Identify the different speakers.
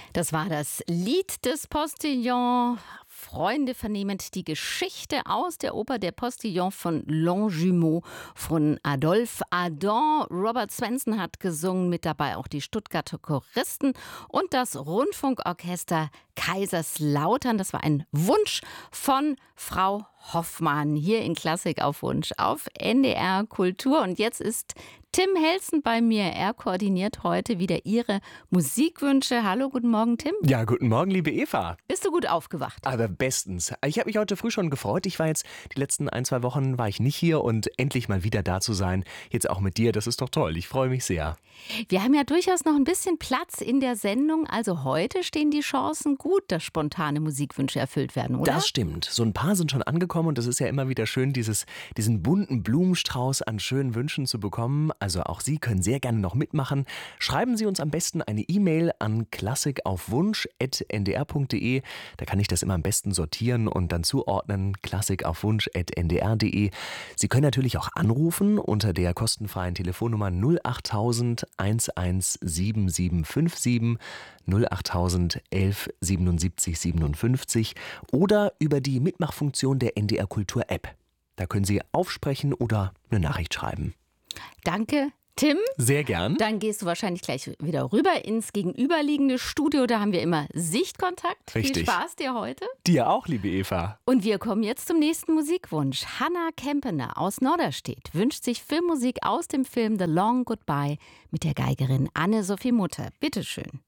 Speaker 1: Das war das Lied des Postillon. Freunde vernehmend die Geschichte aus der Oper Der Postillon von Longjumeau von Adolphe Adam. Robert Swenson hat gesungen, mit dabei auch die Stuttgarter Choristen und das Rundfunkorchester Kaiserslautern. Das war ein Wunsch von Frau Hoffmann hier in Klassik auf Wunsch auf NDR Kultur. Und jetzt ist Tim Helsen bei mir. Er koordiniert heute wieder Ihre Musikwünsche. Hallo, guten Morgen, Tim.
Speaker 2: Ja, guten Morgen, liebe Eva.
Speaker 1: Bist du gut aufgewacht?
Speaker 2: Aber bestens. Ich habe mich heute früh schon gefreut. Ich war jetzt, die letzten 1-2 Wochen war ich nicht hier und endlich mal wieder da zu sein. Jetzt auch mit dir, das ist doch toll. Ich freue mich sehr.
Speaker 1: Wir haben ja durchaus noch ein bisschen Platz in der Sendung. Also heute stehen die Chancen gut, dass spontane Musikwünsche erfüllt werden, oder?
Speaker 2: Das stimmt. So ein paar sind schon angekommen und es ist ja immer wieder schön, diesen bunten Blumenstrauß an schönen Wünschen zu bekommen. Also auch Sie können sehr gerne noch mitmachen. Schreiben Sie uns am besten eine E-Mail an klassikaufwunsch@ndr.de. Da kann ich das immer am besten sortieren und dann zuordnen. klassikaufwunsch@ndr.de. Sie können natürlich auch anrufen unter der kostenfreien Telefonnummer 08000 11 7757 08000 11 77 57 oder über die Mitmachfunktion der NDR Kultur App. Da können Sie aufsprechen oder eine Nachricht schreiben.
Speaker 1: Danke, Tim.
Speaker 2: Sehr gern.
Speaker 1: Dann gehst du wahrscheinlich gleich wieder rüber ins gegenüberliegende Studio. Da haben wir immer Sichtkontakt.
Speaker 2: Richtig.
Speaker 1: Viel Spaß dir heute.
Speaker 2: Dir auch, liebe Eva.
Speaker 1: Und wir kommen jetzt zum nächsten Musikwunsch. Hanna Kempener aus Norderstedt wünscht sich Filmmusik aus dem Film The Long Goodbye mit der Geigerin Anne-Sophie Mutter. Bitteschön.